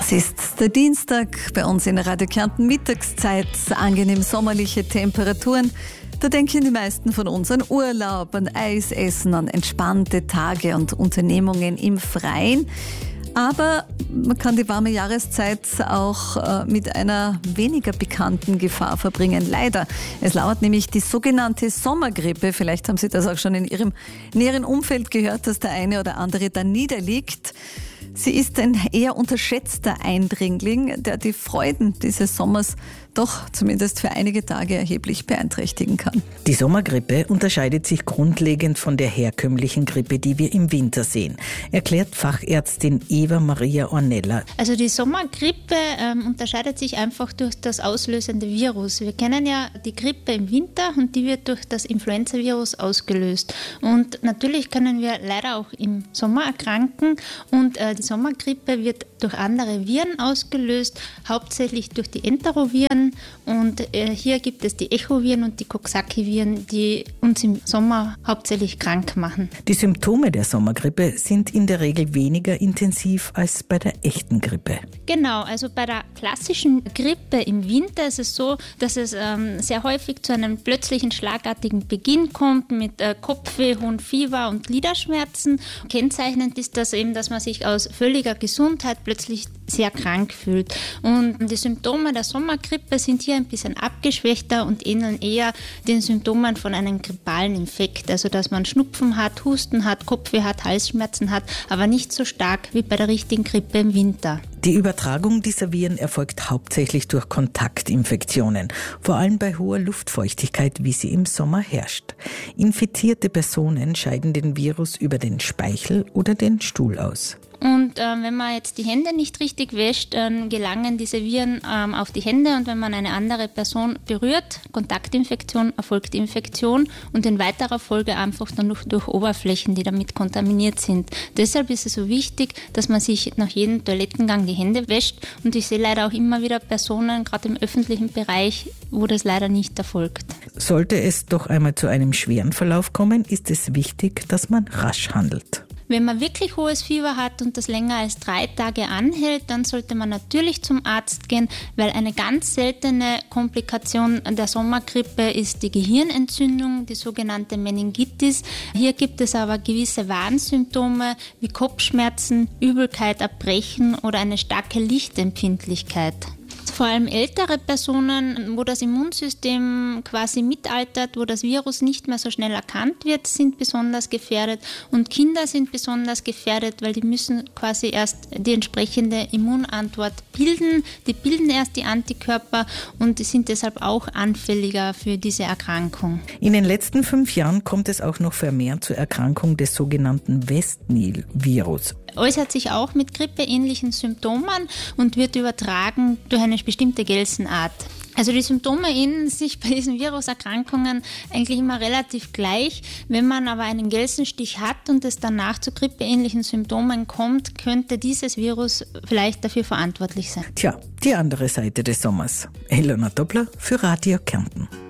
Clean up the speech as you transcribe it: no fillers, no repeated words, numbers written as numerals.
Es ist der Dienstag, bei uns in Radio Kärnten Mittagszeit, angenehm sommerliche Temperaturen. Da denken die meisten von uns an Urlaub, an Eisessen, an entspannte Tage und Unternehmungen im Freien. Aber man kann die warme Jahreszeit auch mit einer weniger bekannten Gefahr verbringen. Leider. Es lauert nämlich die sogenannte Sommergrippe. Vielleicht haben Sie das auch schon in Ihrem näheren Umfeld gehört, dass der eine oder andere da niederliegt. Sie ist ein eher unterschätzter Eindringling, der die Freuden dieses Sommers doch zumindest für einige Tage erheblich beeinträchtigen kann. Die Sommergrippe unterscheidet sich grundlegend von der herkömmlichen Grippe, die wir im Winter sehen, erklärt Fachärztin Eva Maria Ornella. Also die Sommergrippe unterscheidet sich einfach durch das auslösende Virus. Wir kennen ja die Grippe im Winter und die wird durch das Influenza-Virus ausgelöst. Und natürlich können wir leider auch im Sommer erkranken und die Sommergrippe wird durch andere Viren ausgelöst, hauptsächlich durch die Enteroviren. Und hier gibt es die Echoviren und die Coxsackie-Viren, die uns im Sommer hauptsächlich krank machen. Die Symptome der Sommergrippe sind in der Regel weniger intensiv als bei der echten Grippe. Genau, also bei der klassischen Grippe im Winter ist es so, dass es sehr häufig zu einem plötzlichen schlagartigen Beginn kommt mit Kopfweh, hohem Fieber und Gliederschmerzen. Kennzeichnend ist das eben, dass man sich aus völliger Gesundheit plötzlich sehr krank fühlt. Und die Symptome der Sommergrippe sind hier ein bisschen abgeschwächter und ähneln eher den Symptomen von einem grippalen Infekt. Also dass man Schnupfen hat, Husten hat, Kopfweh hat, Halsschmerzen hat, aber nicht so stark wie bei der richtigen Grippe im Winter. Die Übertragung dieser Viren erfolgt hauptsächlich durch Kontaktinfektionen, vor allem bei hoher Luftfeuchtigkeit, wie sie im Sommer herrscht. Infizierte Personen scheiden den Virus über den Speichel oder den Stuhl aus. Und wenn man jetzt die Hände nicht richtig wäscht, gelangen diese Viren auf die Hände und wenn man eine andere Person berührt, Kontaktinfektion, erfolgt Infektion und in weiterer Folge einfach dann noch durch Oberflächen, die damit kontaminiert sind. Deshalb ist es so wichtig, dass man sich nach jedem Toilettengang die Hände wäscht und ich sehe leider auch immer wieder Personen, gerade im öffentlichen Bereich, wo das leider nicht erfolgt. Sollte es doch einmal zu einem schweren Verlauf kommen, ist es wichtig, dass man rasch handelt. Wenn man wirklich hohes Fieber hat und das länger als 3 Tage anhält, dann sollte man natürlich zum Arzt gehen, weil eine ganz seltene Komplikation der Sommergrippe ist die Gehirnentzündung, die sogenannte Meningitis. Hier gibt es aber gewisse Warnsymptome wie Kopfschmerzen, Übelkeit, Erbrechen oder eine starke Lichtempfindlichkeit. Vor allem ältere Personen, wo das Immunsystem quasi mitaltert, wo das Virus nicht mehr so schnell erkannt wird, sind besonders gefährdet. Und Kinder sind besonders gefährdet, weil die müssen quasi erst die entsprechende Immunantwort bilden. Die bilden erst die Antikörper und die sind deshalb auch anfälliger für diese Erkrankung. In den letzten 5 Jahren kommt es auch noch vermehrt zur Erkrankung des sogenannten West-Nil-Virus. Äußert sich auch mit grippeähnlichen Symptomen und wird übertragen durch eine bestimmte Gelsenart. Also die Symptome ähneln sich bei diesen Viruserkrankungen eigentlich immer relativ gleich. Wenn man aber einen Gelsenstich hat und es danach zu grippeähnlichen Symptomen kommt, könnte dieses Virus vielleicht dafür verantwortlich sein. Tja, die andere Seite des Sommers. Elona Doppler für Radio Kärnten.